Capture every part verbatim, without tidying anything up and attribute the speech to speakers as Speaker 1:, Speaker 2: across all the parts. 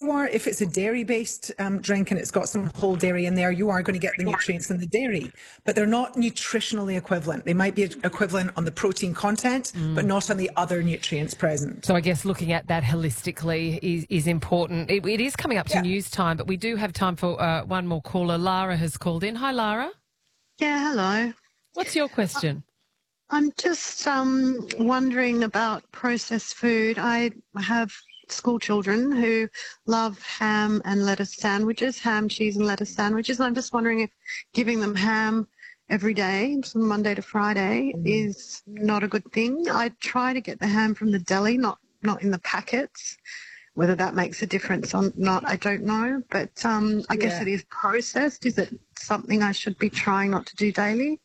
Speaker 1: you are, if it's a dairy-based um, drink and it's got some whole dairy in there, you are going to get the nutrients in the dairy, but they're not nutritionally equivalent. They might be equivalent on the protein content, mm. but not on the other nutrients present.
Speaker 2: So I guess looking at that holistically is, is important. It, it is coming up to yeah. news time, but we do have time for uh, one more caller. Lara has called in. Hi, Lara.
Speaker 3: Yeah, hello.
Speaker 2: What's your question?
Speaker 3: I'm just um, wondering about processed food. I have school children who love ham and lettuce sandwiches, ham, cheese and lettuce sandwiches. And I'm just wondering if giving them ham every day, from Monday to Friday, mm. is not a good thing. I try to get the ham from the deli, not, not in the packets. Whether that makes a difference or not, I don't know. But um, I yeah. guess it is processed. Is it something I should be trying not to do daily?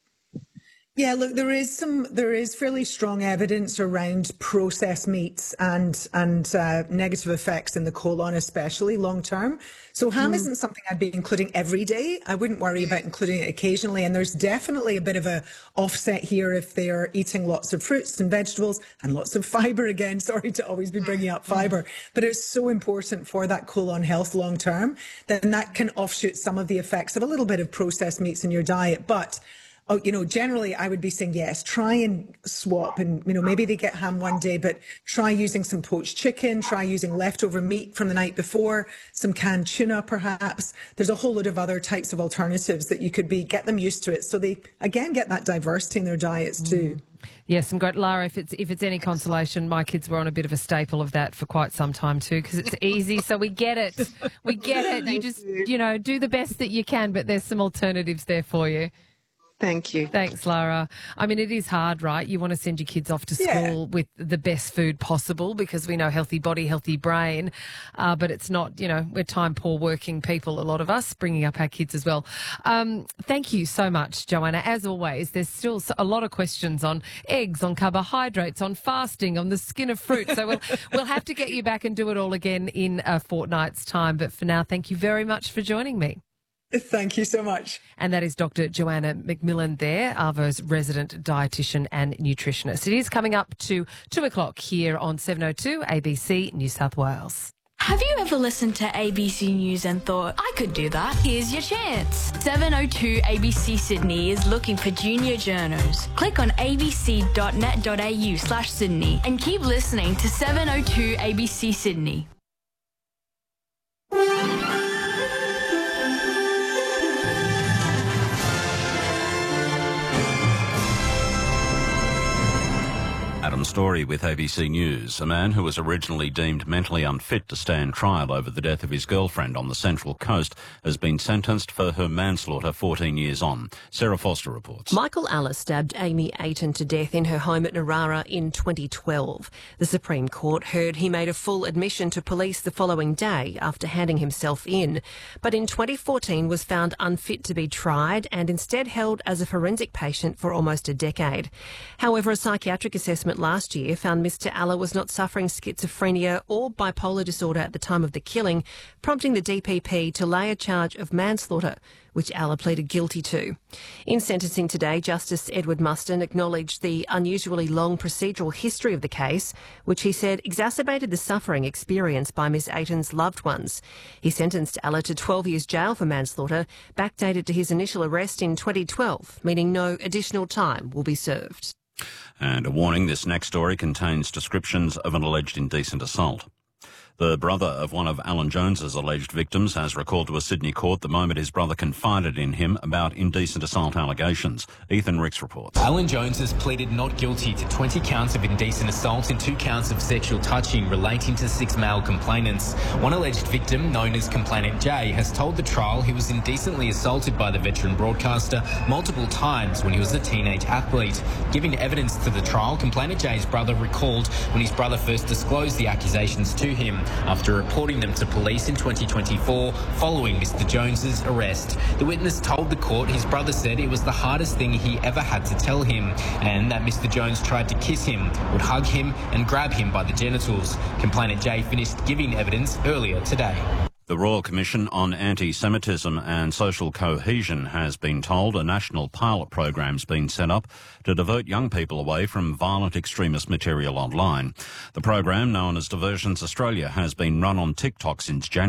Speaker 1: Yeah, look, there is some, there is fairly strong evidence around processed meats and and uh, negative effects in the colon, especially long term. So ham mm. isn't something I'd be including every day. I wouldn't worry about including it occasionally. And there's definitely a bit of a offset here if they're eating lots of fruits and vegetables and lots of fibre. Again, sorry to always be bringing up fibre, but it's so important for that colon health long term. Then that can offshoot some of the effects of a little bit of processed meats in your diet, but. Oh, you know, generally I would be saying, yes, try and swap and, you know, maybe they get ham one day, but try using some poached chicken, try using leftover meat from the night before, some canned tuna perhaps. There's a whole lot of other types of alternatives that you could be, get them used to it. So they, again, get that diversity in their diets too.
Speaker 2: Mm. Yes, and great, Lara, if it's if it's any consolation, my kids were on a bit of a staple of that for quite some time too, because it's easy, so we get it. We get it. You just, you know, do the best that you can, but there's some alternatives there for you.
Speaker 3: Thank you.
Speaker 2: Thanks, Lara. I mean, it is hard, right? You want to send your kids off to school yeah. with the best food possible because we know healthy body, healthy brain. Uh, but it's not, you know, we're time-poor working people, a lot of us, bringing up our kids as well. Um, thank you so much, Joanna. As always, there's still a lot of questions on eggs, on carbohydrates, on fasting, on the skin of fruit. So we'll, we'll have to get you back and do it all again in a fortnight's time. But for now, thank you very much for joining me.
Speaker 1: Thank you so much.
Speaker 2: And that is Doctor Joanna McMillan there, Arvo's resident dietitian and nutritionist. It is coming up to two o'clock here on seven oh two A B C New South Wales.
Speaker 4: Have you ever listened to A B C News and thought, I could do that? Here's your chance. seven oh two A B C Sydney is looking for junior journos. Click on abc.net.au slash Sydney and keep listening to seven oh two A B C Sydney.
Speaker 5: Adam Story with A B C News. A man who was originally deemed mentally unfit to stand trial over the death of his girlfriend on the Central Coast has been sentenced for her manslaughter fourteen years on. Sarah Foster reports.
Speaker 6: Michael Alice stabbed Amy Ayton to death in her home at Narara in twenty twelve. The Supreme Court heard he made a full admission to police the following day after handing himself in, but in twenty fourteen was found unfit to be tried and instead held as a forensic patient for almost a decade. However, a psychiatric assessment last year found Mister Alla was not suffering schizophrenia or bipolar disorder at the time of the killing, prompting the D P P to lay a charge of manslaughter, which Alla pleaded guilty to. In sentencing today, Justice Edward Muston acknowledged the unusually long procedural history of the case, which he said exacerbated the suffering experienced by Miss Ayton's loved ones. He sentenced Alla to twelve years jail for manslaughter, backdated to his initial arrest in twenty twelve, meaning no additional time will be served.
Speaker 5: And a warning, this next story contains descriptions of an alleged indecent assault. The brother of one of Alan Jones's alleged victims has recalled to a Sydney court the moment his brother confided in him about indecent assault allegations. Ethan Ricks reports.
Speaker 7: Alan Jones has pleaded not guilty to twenty counts of indecent assault and two counts of sexual touching relating to six male complainants. One alleged victim, known as Complainant J, has told the trial he was indecently assaulted by the veteran broadcaster multiple times when he was a teenage athlete. Giving evidence to the trial, Complainant J's brother recalled when his brother first disclosed the accusations to him, after reporting them to police in twenty twenty-four following Mister Jones's arrest. The witness told the court his brother said it was the hardest thing he ever had to tell him, and that Mister Jones tried to kiss him, would hug him and grab him by the genitals. Complainant J finished giving evidence earlier today.
Speaker 5: The Royal Commission on Anti-Semitism and Social Cohesion has been told a national pilot program's been set up to divert young people away from violent extremist material online. The program, known as Diversions Australia, has been run on TikTok since January.